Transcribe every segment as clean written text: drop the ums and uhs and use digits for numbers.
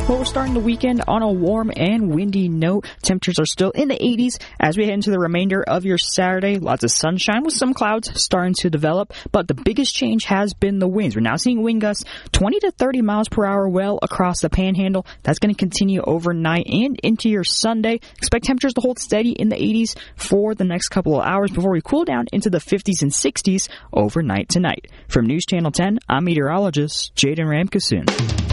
Well, we're starting the weekend on a warm and windy note. Temperatures are still in the 80s as we head into the remainder of your Saturday. Lots of sunshine with some clouds starting to develop, but the biggest change has been the winds. We're now seeing wind gusts 20 to 30 miles per hour well across the panhandle. That's going to continue overnight and into your Sunday. Expect temperatures to hold steady in the 80s for the next couple of hours before we cool down into the 50s and 60s overnight tonight. From News Channel 10, I'm meteorologist Jaden Ramkasoon.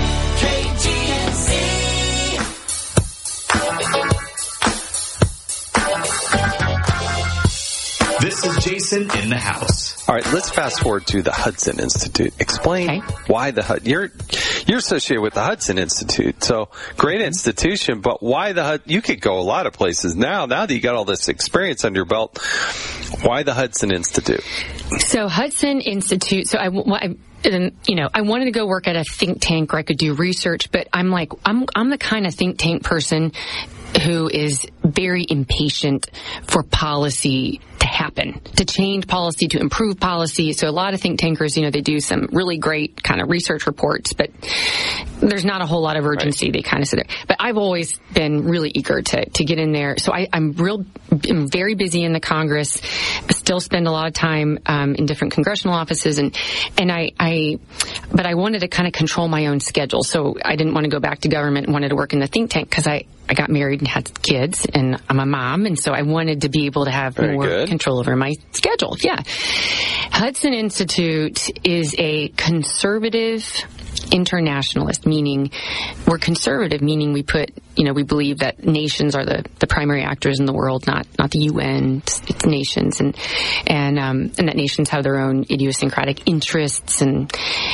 This is Jason in the house. All right, let's fast forward to the Hudson Institute. Explain why you're associated with the Hudson Institute. So great institution, but why you could go a lot of places now that you got all this experience under your belt. Why the Hudson Institute? So Hudson Institute, I wanted to go work at a think tank where I could do research, but I'm the kind of think tank person who is very impatient for policy to happen, to change policy, to improve policy. So a lot of think tankers, they do some really great kind of research reports, but there's not a whole lot of urgency. Right. They kind of sit there. But I've always been really eager to get in there. So I'm very busy in the Congress. I still spend a lot of time in different congressional offices, but I wanted to kind of control my own schedule. So I didn't want to go back to government and wanted to work in the think tank because I got married and had kids, and I'm a mom, and so I wanted to be able to have more control over my schedule. Yeah. Hudson Institute is a conservative internationalist, meaning we're conservative, meaning we believe that nations are the primary actors in the world, not the UN, it's nations, and that nations have their own idiosyncratic interests, and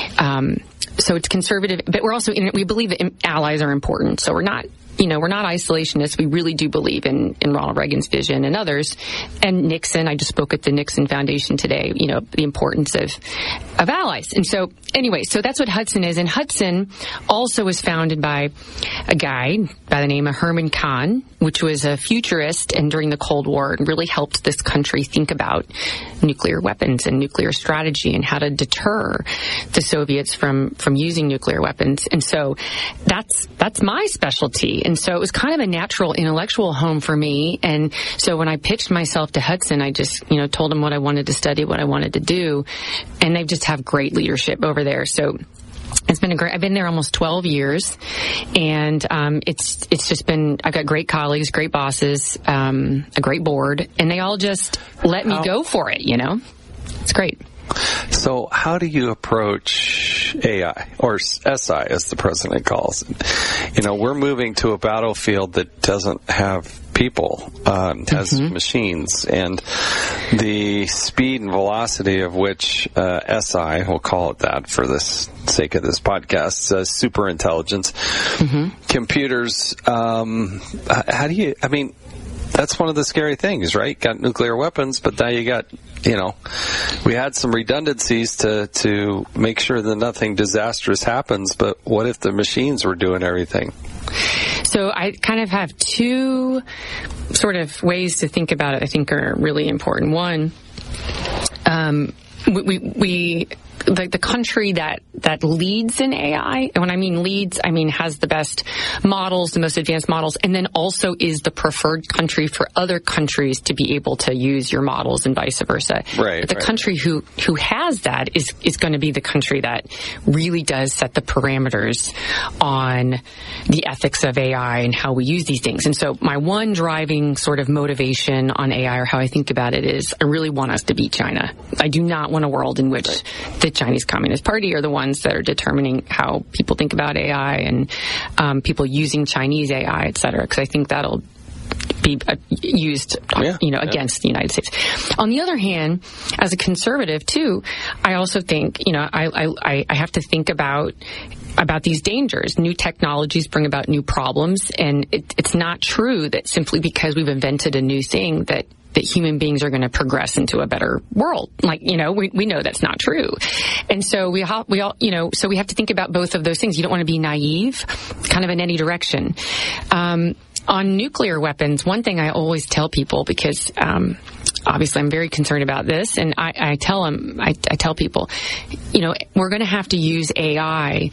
so it's conservative, but we're also we believe that allies are important, so we're not isolationists. We really do believe in Ronald Reagan's vision and others. And Nixon, I just spoke at the Nixon Foundation today, the importance of allies. And so that's what Hudson is. And Hudson also was founded by a guy by the name of Herman Kahn, which was a futurist and during the Cold War and really helped this country think about nuclear weapons and nuclear strategy and how to deter the Soviets from using nuclear weapons. And so that's my specialty. And so it was kind of a natural intellectual home for me. And so when I pitched myself to Hudson, I just, told them what I wanted to study, what I wanted to do. And they just have great leadership over there. So it's been I've been there almost 12 years, and it's just been, I've got great colleagues, great bosses, a great board, and they all just let me go for it, It's great. So how do you approach AI, or SI as the president calls it? We're moving to a battlefield that doesn't have people, has machines, and the speed and velocity of which SI, we'll call it that for the sake of this podcast, super intelligence, computers, that's one of the scary things, right? Got nuclear weapons, but now you got, we had some redundancies to make sure that nothing disastrous happens, but what if the machines were doing everything? So I kind of have two sort of ways to think about it I think are really important. One, the country that leads in AI, and when I mean leads, I mean has the best models, the most advanced models, and then also is the preferred country for other countries to be able to use your models and vice versa. Right. But the country who has that is going to be the country that really does set the parameters on the ethics of AI and how we use these things. And so my one driving sort of motivation on AI, or how I think about it, is I really want us to beat China. I do not want a world in which the Chinese Communist Party are the ones that are determining how people think about AI and people using Chinese AI, et cetera, because I think that'll be used, against the United States. On the other hand, as a conservative too, I also think, I have to think about these dangers. New technologies bring about new problems, and it's not true that simply because we've invented a new thing that human beings are going to progress into a better world. We know that's not true. And so we have to think about both of those things. You don't want to be naive, kind of in any direction. On nuclear weapons, one thing I always tell people, because obviously I'm very concerned about this, and I tell people, we're going to have to use AI